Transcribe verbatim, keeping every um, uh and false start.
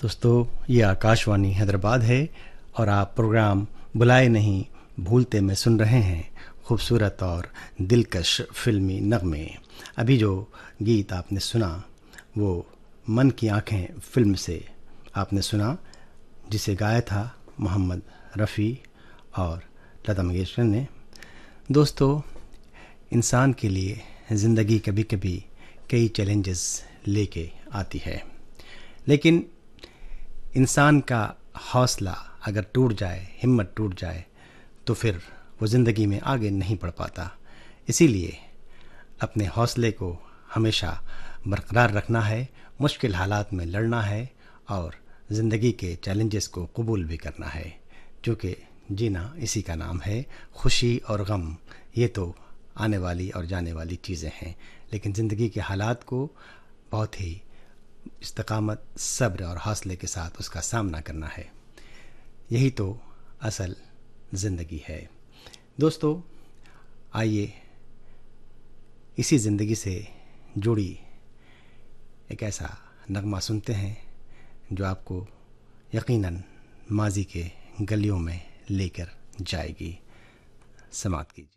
दोस्तों ये आकाशवाणी हैदराबाद है और आप प्रोग्राम बुलाए नहीं भूलते में सुन रहे हैं खूबसूरत और दिलकश फिल्मी नगमे। अभी जो गीत आपने सुना वो मन की आंखें फिल्म से आपने सुना, जिसे गाया था मोहम्मद रफ़ी और लता मंगेशकर ने। दोस्तों इंसान के लिए ज़िंदगी कभी कभी कई चैलेंजेस लेके आती है, लेकिन इंसान का हौसला अगर टूट जाए, हिम्मत टूट जाए, तो फिर वो ज़िंदगी में आगे नहीं बढ़ पाता। इसीलिए अपने हौसले को हमेशा बरकरार रखना है, मुश्किल हालात में लड़ना है और ज़िंदगी के चैलेंजेस को कबूल भी करना है, क्योंकि जीना इसी का नाम है। खुशी और गम ये तो आने वाली और जाने वाली चीज़ें हैं, लेकिन ज़िंदगी के हालात को बहुत ही इस्तकामत, सब्र और हौसले के साथ उसका सामना करना है। यही तो असल ज़िंदगी है। दोस्तों आइए इसी ज़िंदगी से जुड़ी एक ऐसा नगमा सुनते हैं जो आपको यकीनन माजी के गलियों में लेकर जाएगी। समाप्त कीजिए।